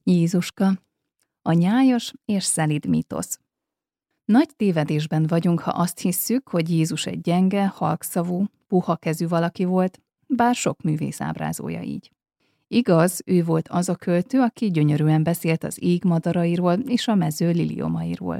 Jézuska, a nyájas és szelíd mítosz. Nagy tévedésben vagyunk, ha azt hisszük, hogy Jézus egy gyenge, halkszavú, puha kezű valaki volt, bár sok művész ábrázolja így. Igaz, ő volt az a költő, aki gyönyörűen beszélt az ég madarairól és a mező liliomairól.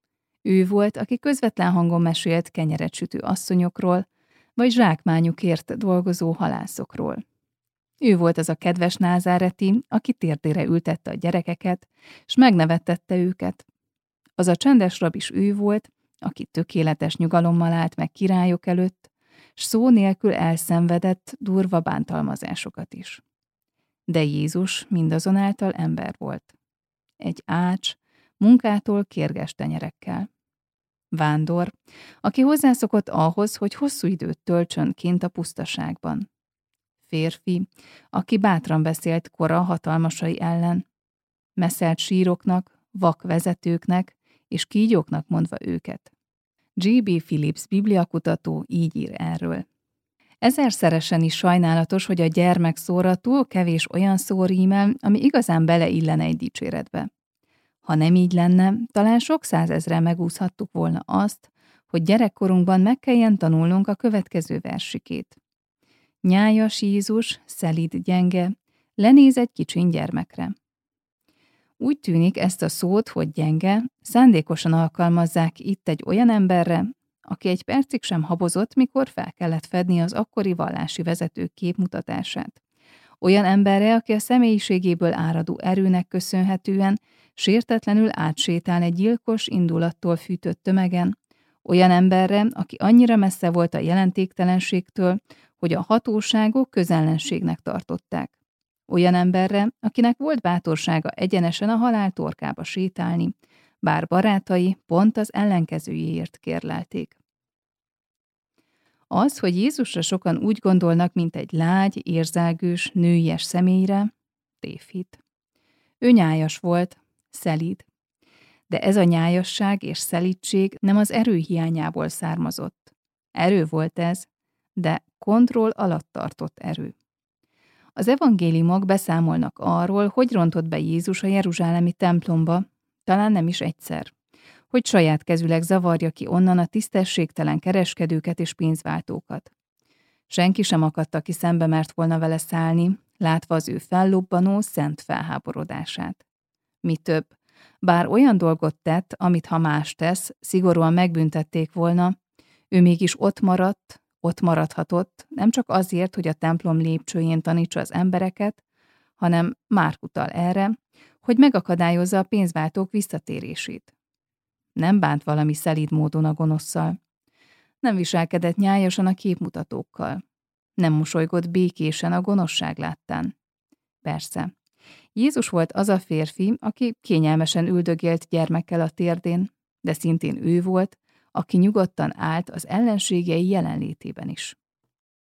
Ő volt, aki közvetlen hangon mesélt kenyeret sütő asszonyokról, vagy zsákmányukért dolgozó halászokról. Ő volt az a kedves názáreti, aki térdére ültette a gyerekeket, s megnevettette őket. Az a csendes rab is ő volt, aki tökéletes nyugalommal állt meg királyok előtt, s szó nélkül elszenvedett durva bántalmazásokat is. De Jézus mindazonáltal ember volt. Egy ács, munkától kérges tenyerekkel. Vándor, aki hozzászokott ahhoz, hogy hosszú időt töltsön kint a pusztaságban. Férfi, aki bátran beszélt kora hatalmasai ellen. Meszelt síroknak, vak vezetőknek és kígyóknak mondva őket. G.B. Phillips bibliakutató így ír erről. Ezerszeresen is sajnálatos, hogy a gyermek szóra túl kevés olyan szó rímel, ami igazán beleillene egy dicséretbe. Ha nem így lenne, talán sok százezrel megúszhattuk volna azt, hogy gyerekkorunkban meg kelljen tanulnunk a következő versikét. Nyájas Jézus, szelíd gyenge, lenéz egy kicsin gyermekre. Úgy tűnik, ezt a szót, hogy gyenge, szándékosan alkalmazzák itt egy olyan emberre, aki egy percig sem habozott, mikor fel kellett fedni az akkori vallási vezetők képmutatását. Olyan emberre, aki a személyiségéből áradó erőnek köszönhetően sértetlenül átsétál egy gyilkos indulattól fűtött tömegen, olyan emberre, aki annyira messze volt a jelentéktelenségtől, hogy a hatóságok közellenségnek tartották. Olyan emberre, akinek volt bátorsága egyenesen a halál torkába sétálni, bár barátai pont az ellenkezőjéért kérlelték. Az, hogy Jézusra sokan úgy gondolnak, mint egy lágy, érzelgős, nőies személyre, tévhit. Ő nyájas volt, szelíd. De ez a nyájasság és szelídség nem az erő hiányából származott. Erő volt ez, de kontroll alatt tartott erő. Az evangéliumok beszámolnak arról, hogy rontott be Jézus a jeruzsálemi templomba, talán nem is egyszer, hogy saját kezüleg zavarja ki onnan a tisztességtelen kereskedőket és pénzváltókat. Senki sem akadt, aki szembe mert volna vele szállni, látva az ő fellobbanó, szent felháborodását. Mi több, bár olyan dolgot tett, amit ha más tesz, szigorúan megbüntették volna, ő mégis ott maradhatott, nem csak azért, hogy a templom lépcsőjén tanítsa az embereket, hanem Márk utal erre, hogy megakadályozza a pénzváltók visszatérését. Nem bánt valami szelíd módon a gonosszal. Nem viselkedett nyájasan a képmutatókkal. Nem mosolygott békésen a gonoszság láttán. Persze, Jézus volt az a férfi, aki kényelmesen üldögélt gyermekkel a térdén, de szintén ő volt, aki nyugodtan állt az ellenségei jelenlétében is.